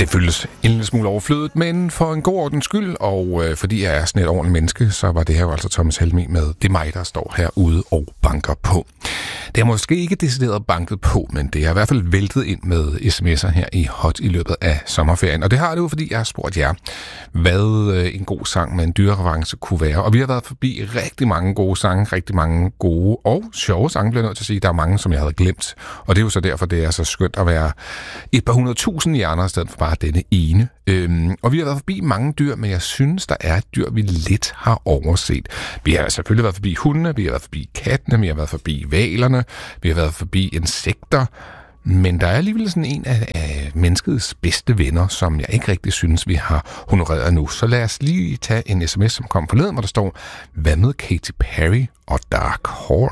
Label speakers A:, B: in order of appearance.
A: Det føles en lille smule overflødet, men for en god ordens skyld, og fordi jeg er sådan et ordentligt menneske, så var det her jo altså Thomas Helmig med Det er mig, der står herude og banker på. Det er måske ikke decideret banket på, men det er i hvert fald væltet ind med sms'er her i Hot i løbet af sommerferien. Og det har det jo, fordi jeg har spurgt jer, hvad en god sang med en dyrereference kunne være. Og vi har været forbi rigtig mange gode sange, rigtig mange gode og sjove sange, bliver jeg nødt til at sige. Der er mange, som jeg havde glemt. Og det er jo så derfor, det er så skønt at være et par 100.000 hjerner i stedet for bare denne ene. Og vi har været forbi mange dyr, men jeg synes, der er et dyr, vi lidt har overset. Vi har selvfølgelig været forbi hundene, vi har været forbi kattene, vi har været forbi hvalerne, vi har været forbi insekter, men der er alligevel sådan en af menneskets bedste venner, som jeg ikke rigtig synes, vi har honoreret nu. Så lad os lige tage en sms, som kom forleden, hvor der står, hvad med Katy Perry og Dark Horse?